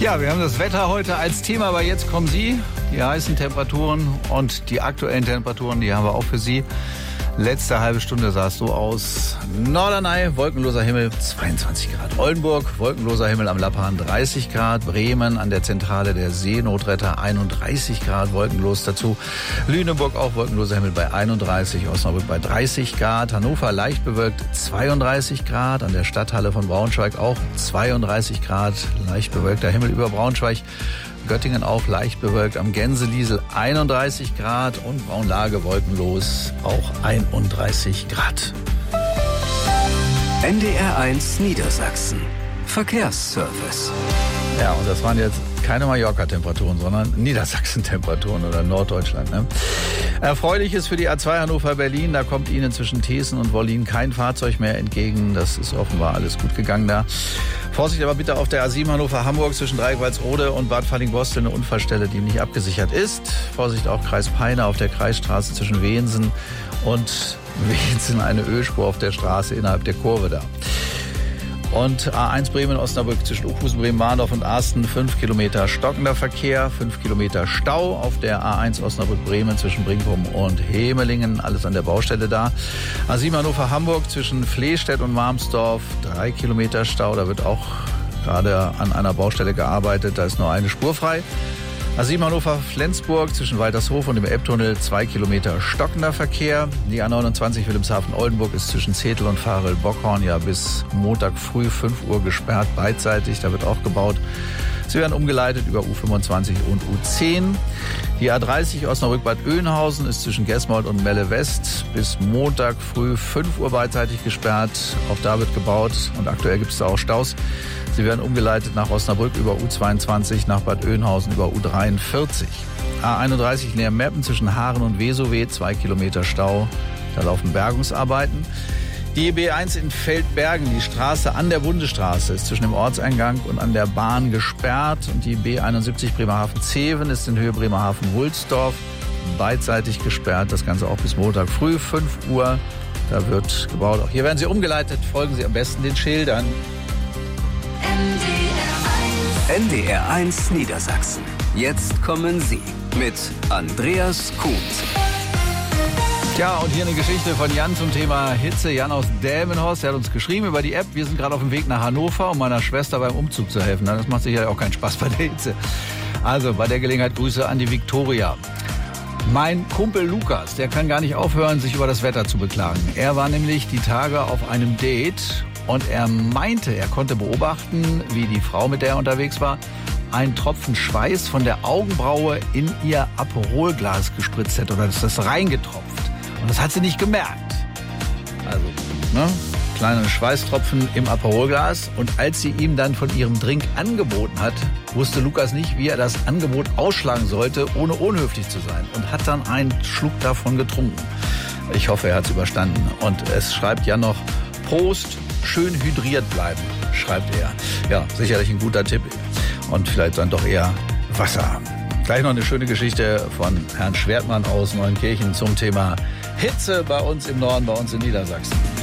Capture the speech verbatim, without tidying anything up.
Ja, wir haben das Wetter heute als Thema, aber jetzt kommen Sie, die heißen Temperaturen und die aktuellen Temperaturen, die haben wir auch für Sie. Letzte halbe Stunde sah es so aus. Norderney, wolkenloser Himmel, zweiundzwanzig Grad. Oldenburg, wolkenloser Himmel am Lappan, dreißig Grad. Bremen an der Zentrale der Seenotretter, einunddreißig Grad, wolkenlos dazu. Lüneburg auch wolkenloser Himmel bei einunddreißig, Osnabrück bei dreißig Grad. Hannover leicht bewölkt, zweiunddreißig Grad. An der Stadthalle von Braunschweig auch zweiunddreißig Grad, leicht bewölkter Himmel über Braunschweig. Göttingen auch leicht bewölkt, am Gänseliesel einunddreißig Grad und Braunlage wolkenlos auch einunddreißig Grad. N D R eins Niedersachsen. Verkehrsservice. Ja, und das waren jetzt keine Mallorca-Temperaturen, sondern Niedersachsen-Temperaturen oder Norddeutschland. Ne? Erfreulich ist für die A zwei Hannover-Berlin, da kommt Ihnen zwischen Thesen und Wollin kein Fahrzeug mehr entgegen. Das ist offenbar alles gut gegangen da. Vorsicht aber bitte auf der A sieben Hannover-Hamburg zwischen Dreieck-Walsrode und Bad Falling-Bostel, eine Unfallstelle, die nicht abgesichert ist. Vorsicht auch Kreis Peine auf der Kreisstraße zwischen Wehensen und Wehensen, eine Ölspur auf der Straße innerhalb der Kurve da. Und A eins Bremen-Osnabrück zwischen Uffhusen, Bremen-Warndorf und Arsten, fünf Kilometer stockender Verkehr, fünf Kilometer Stau auf der A eins Osnabrück-Bremen zwischen Brinkum und Hemelingen, alles an der Baustelle da. A sieben Hannover-Hamburg zwischen Flehstedt und Marmsdorf, drei Kilometer Stau, da wird auch gerade an einer Baustelle gearbeitet, da ist nur eine Spur frei. A sieben Hannover-Flensburg zwischen Waltershof und dem Elbtunnel, zwei Kilometer stockender Verkehr. Die A neunundzwanzig Wilhelmshaven-Oldenburg ist zwischen Zetel und Varel-Bockhorn ja bis Montag früh fünf Uhr gesperrt, beidseitig, da wird auch gebaut. Sie werden umgeleitet über U fünfundzwanzig und U zehn. Die A dreißig Osnabrück-Bad Oeynhausen ist zwischen Gesmold und Melle West bis Montag früh fünf Uhr beidseitig gesperrt. Auch da wird gebaut und aktuell gibt es da auch Staus. Sie werden umgeleitet nach Osnabrück über U zweiundzwanzig, nach Bad Oeynhausen über U dreiundvierzig. A einunddreißig Leer-Meppen zwischen Haaren und Wesowe, zwei Kilometer Stau. Da laufen Bergungsarbeiten. Die B eins in Feldbergen, die Straße an der Bundesstraße, ist zwischen dem Ortseingang und an der Bahn gesperrt. Und die B einundsiebzig Bremerhaven-Zeven ist in Höhe Bremerhaven-Wulsdorf beidseitig gesperrt. Das Ganze auch bis Montag früh, fünf Uhr. Da wird gebaut. Auch hier werden Sie umgeleitet. Folgen Sie am besten den Schildern. N D R eins Niedersachsen. Jetzt kommen Sie mit Andreas Kuhn. Ja, und hier eine Geschichte von Jan zum Thema Hitze. Jan aus Delmenhorst, er hat uns geschrieben über die App. Wir sind gerade auf dem Weg nach Hannover, um meiner Schwester beim Umzug zu helfen. Das macht sicher auch keinen Spaß bei der Hitze. Also bei der Gelegenheit Grüße an die Viktoria. Mein Kumpel Lukas, der kann gar nicht aufhören, sich über das Wetter zu beklagen. Er war nämlich die Tage auf einem Date und er meinte, er konnte beobachten, wie die Frau, mit der er unterwegs war, einen Tropfen Schweiß von der Augenbraue in ihr Aperolglas gespritzt hätte oder ist das reingetropft. Und das hat sie nicht gemerkt. Also, ne, kleine Schweißtropfen im Aperolglas. Und als sie ihm dann von ihrem Drink angeboten hat, wusste Lukas nicht, wie er das Angebot ausschlagen sollte, ohne unhöflich zu sein. Und hat dann einen Schluck davon getrunken. Ich hoffe, er hat es überstanden. Und es schreibt ja noch, Prost, schön hydriert bleiben, schreibt er. Ja, sicherlich ein guter Tipp. Und vielleicht dann doch eher Wasser. Gleich noch eine schöne Geschichte von Herrn Schwertmann aus Neunkirchen zum Thema Hitze bei uns im Norden, bei uns in Niedersachsen.